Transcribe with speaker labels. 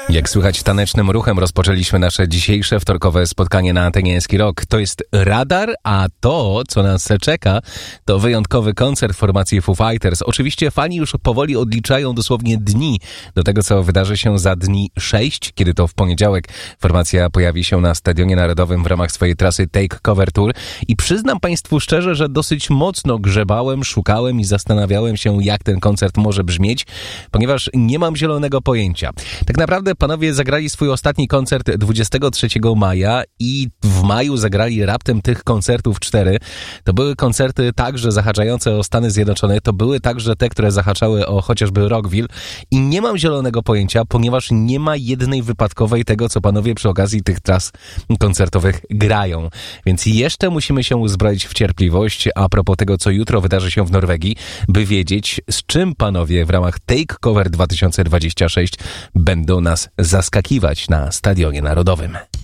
Speaker 1: Jak słychać, tanecznym ruchem rozpoczęliśmy nasze dzisiejsze wtorkowe spotkanie na antenie SK Rock. To jest Radar, a to, co nas czeka, to wyjątkowy koncert formacji Foo Fighters. Oczywiście fani już powoli odliczają dosłownie dni do tego, co wydarzy się za dni 6, kiedy to w poniedziałek formacja pojawi się na Stadionie Narodowym w ramach swojej trasy Take Cover Tour. I przyznam Państwu szczerze, że dosyć mocno grzebałem, szukałem i zastanawiałem się, jak ten koncert może brzmieć, ponieważ nie mam zielonego pojęcia. Tak naprawdę panowie zagrali swój ostatni koncert 23 maja i w maju zagrali raptem tych koncertów 4. To były koncerty także zahaczające o Stany Zjednoczone, to były także te, które zahaczały o chociażby Rockville i nie mam zielonego pojęcia, ponieważ nie ma jednej wypadkowej tego, co panowie przy okazji tych tras koncertowych grają. Więc jeszcze musimy się uzbroić w cierpliwość a propos tego, co jutro wydarzy się w Norwegii, by wiedzieć, z czym panowie w ramach Take Cover 2026 będą nas zaskakiwać na Stadionie Narodowym.